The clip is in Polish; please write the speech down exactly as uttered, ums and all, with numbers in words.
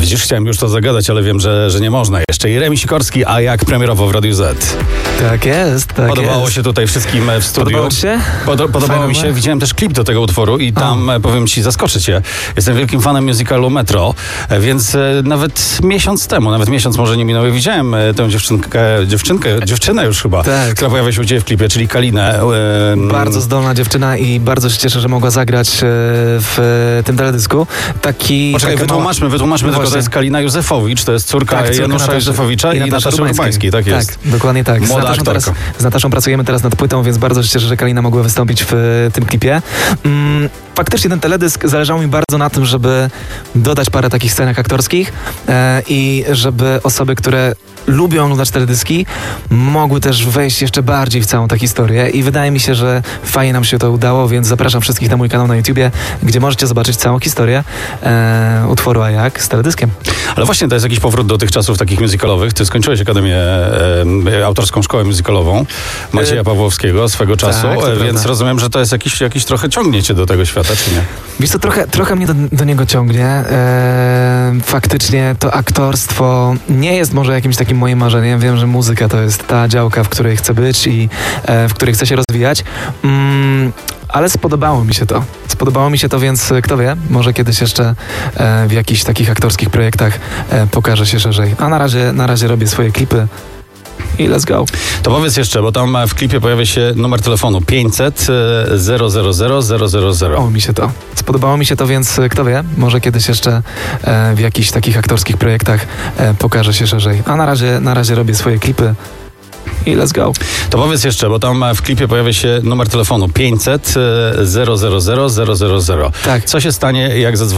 Widzisz, chciałem już to zagadać, ale wiem, że, że nie można jeszcze. Jeremi Sikorski, a jak premierowo w Radiu Z. Tak jest, tak Podobało jest. się tutaj wszystkim w studiu. Podobało ci się? Pod, podobało Fajne mi się. było? Widziałem też klip do tego utworu i tam, O. powiem ci, zaskoczę cię. Jestem wielkim fanem musicalu Metro, więc e, nawet miesiąc temu, nawet miesiąc może nie minął, widziałem e, tę dziewczynkę, dziewczynkę, dziewczynę już chyba, Tak. która pojawia się u ciebie w klipie, czyli Kalinę. E, Bardzo zdolna dziewczyna i bardzo się cieszę, że mogła zagrać e, w tym teledysku. Taki... Poczekaj, taka wytłumaczmy, mała... wytłumaczmy no tylko, to właśnie. jest Kalina Józefowicz, to jest córka Tak, córka Janusza Nataszy- Józefowicza i, i Nataszy Urbańskiej, tak jest. Tak, dokładnie tak. Z Młoda Nataszą, teraz, aktorka. z Nataszą pracujemy teraz nad płytą, więc bardzo się cieszę, że Kalina mogła wystąpić w e, tym klipie. Mm, faktycznie ten teledysk zależało mi bardzo na tym, żeby dodać parę takich scenek aktorskich e, i żeby osoby, które lubią oglądać teledyski, mogły też wejść jeszcze bardziej w całą tę historię i wydaje mi się, że fajnie nam się to udało, więc zapraszam wszystkich na mój kanał na YouTubie, gdzie możecie zobaczyć całą historię e, utworu A jak z teledyskiem. Ale właśnie to jest jakiś powrót do tych czasów takich musicalowych. Ty skończyłeś Akademię, e, autorską szkołę musicalową Macieja E, Pawłowskiego swego czasu, tak, to e, więc prawda. rozumiem, że to jest jakiś, jakiś trochę ciągnie cię do tego świata, czy nie? Wiesz co, trochę, trochę mnie do, do niego ciągnie. Eee, faktycznie to aktorstwo nie jest może jakimś takim moim marzeniem. Wiem, że muzyka to jest ta działka, w której chcę być i e, w której chcę się rozwijać. Mm, ale spodobało mi się to. Spodobało mi się to, więc e, kto wie, może kiedyś jeszcze e, w jakichś takich aktorskich projektach e, pokażę się szerzej. A na razie, na razie robię swoje klipy. I let's go. To powiedz jeszcze, bo tam w klipie pojawia się numer telefonu pięćset zero zero zero zero zero zero. Spodobało mi się to. Spodobało mi się to, więc e, kto wie, może kiedyś jeszcze e, w jakichś takich aktorskich projektach e, pokażę się szerzej. A na razie, na razie robię swoje klipy. I let's go. To powiedz jeszcze, bo tam w klipie pojawia się numer telefonu pięćset zero zero zero zero zero zero. Tak. Co się stanie, jak zadzwoni